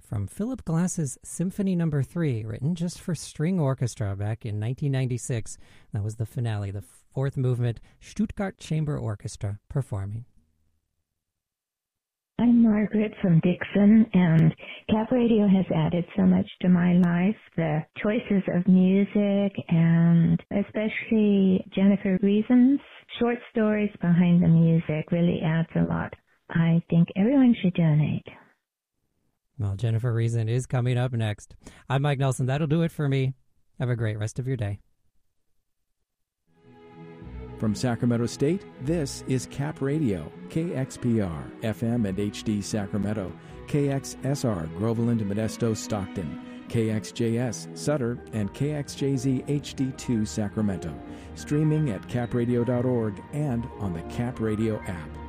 from Philip Glass's Symphony No. 3, written just for string orchestra back in 1996. That was the finale, the fourth movement, Stuttgart Chamber Orchestra performing. I'm Margaret from Dixon, and Cap Radio has added so much to my life. The choices of music, and especially Jennifer Reason's short stories behind the music really adds a lot. I think everyone should donate. Well, Jennifer Reason is coming up next. I'm Mike Nelson. That'll do it for me. Have a great rest of your day. From Sacramento State, this is Cap Radio, KXPR, FM and HD Sacramento, KXSR, Groveland, Modesto, Stockton, KXJS, Sutter, and KXJZ HD2 Sacramento. Streaming at capradio.org and on the Cap Radio app.